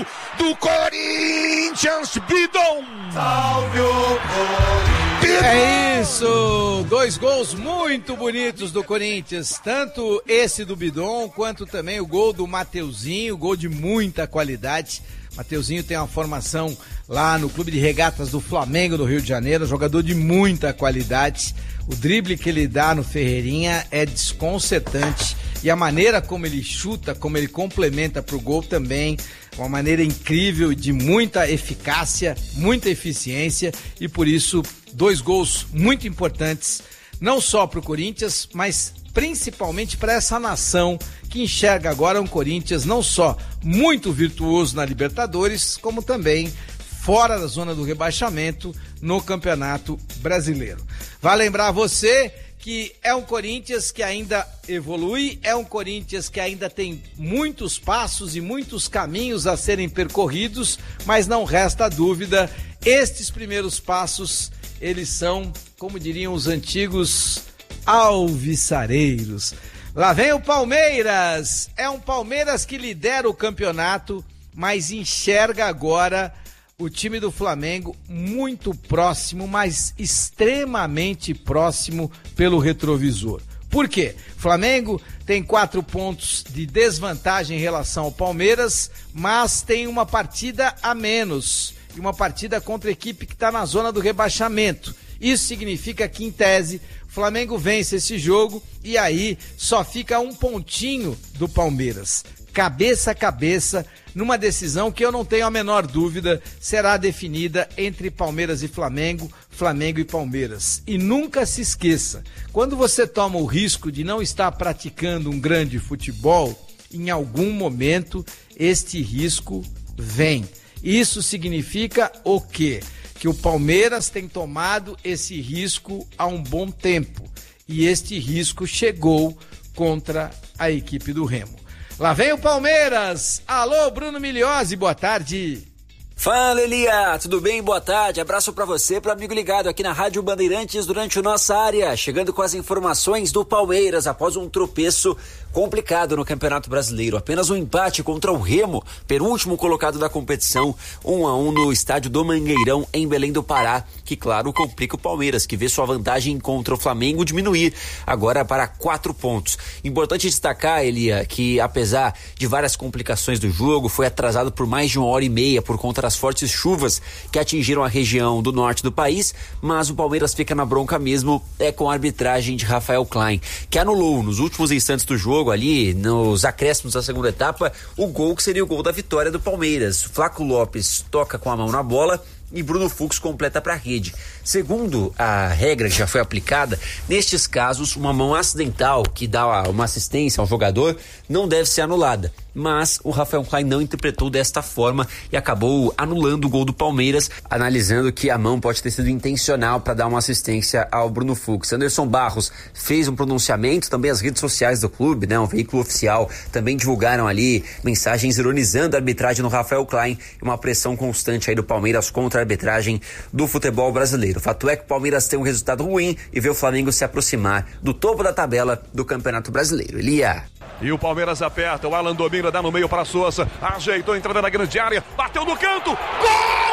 do Corinthians, Bidon! Salve o Corinthians! É isso, 2 gols muito bonitos do Corinthians, tanto esse do Bidon, quanto também o gol do Mateuzinho, gol de muita qualidade. Mateuzinho tem uma formação lá no Clube de Regatas do Flamengo do Rio de Janeiro, jogador de muita qualidade. O drible que ele dá no Ferreirinha é desconcertante e a maneira como ele chuta, como ele complementa pro gol também, uma maneira incrível, de muita eficácia, muita eficiência, e por isso 2 gols muito importantes, não só pro Corinthians, mas principalmente para essa nação que enxerga agora um Corinthians não só muito virtuoso na Libertadores, como também fora da zona do rebaixamento no Campeonato Brasileiro. Vai lembrar você que é um Corinthians que ainda evolui, é um Corinthians que ainda tem muitos passos e muitos caminhos a serem percorridos, mas não resta dúvida, estes primeiros passos, eles são, como diriam os antigos, alvissareiros. Lá vem o Palmeiras, é um Palmeiras que lidera o campeonato, mas enxerga agora o time do Flamengo muito próximo, mas extremamente próximo pelo retrovisor. Por quê? O Flamengo tem 4 pontos de desvantagem em relação ao Palmeiras, mas tem uma partida a menos, e uma partida contra a equipe que está na zona do rebaixamento. Isso significa que, em tese, o Flamengo vence esse jogo e aí só fica 1 pontinho do Palmeiras. Cabeça a cabeça, numa decisão que eu não tenho a menor dúvida será definida entre Palmeiras e Flamengo, Flamengo e Palmeiras. E nunca se esqueça, quando você toma o risco de não estar praticando um grande futebol, em algum momento este risco vem. Isso significa o quê? Que o Palmeiras tem tomado esse risco há um bom tempo. E este risco chegou contra a equipe do Remo. Lá vem o Palmeiras. Alô, Bruno Miliose, boa tarde. Fala, Elia, tudo bem? Boa tarde, abraço pra você, pro amigo ligado aqui na Rádio Bandeirantes durante o Nossa Área, chegando com as informações do Palmeiras após um tropeço complicado no Campeonato Brasileiro, apenas um empate contra o Remo, penúltimo colocado da competição, 1-1 no estádio do Mangueirão em Belém do Pará, que claro complica o Palmeiras, que vê sua vantagem contra o Flamengo diminuir agora para 4 pontos. Importante destacar, Elia, que apesar de várias complicações do jogo, foi atrasado por mais de 1h30 por conta das fortes chuvas que atingiram a região do norte do país, mas o Palmeiras fica na bronca mesmo com a arbitragem de Rafael Klein, que anulou nos últimos instantes do jogo, ali nos acréscimos da segunda etapa, o gol que seria o gol da vitória do Palmeiras. Flaco Lopes toca com a mão na bola e Bruno Fux completa para a rede. Segundo a regra que já foi aplicada, nestes casos, uma mão acidental que dá uma assistência ao jogador não deve ser anulada. Mas o Rafael Klein não interpretou desta forma e acabou anulando o gol do Palmeiras, analisando que a mão pode ter sido intencional para dar uma assistência ao Bruno Fux. Anderson Barros fez um pronunciamento, também as redes sociais do clube, um veículo oficial, também divulgaram ali mensagens ironizando a arbitragem no Rafael Klein e uma pressão constante aí do Palmeiras contra a arbitragem do futebol brasileiro. O fato é que o Palmeiras tem um resultado ruim e vê o Flamengo se aproximar do topo da tabela do Campeonato Brasileiro. Elia. E o Palmeiras aperta, o Alan domina, dá no meio para Souza, ajeitou, entrada na grande área, bateu no canto, gol!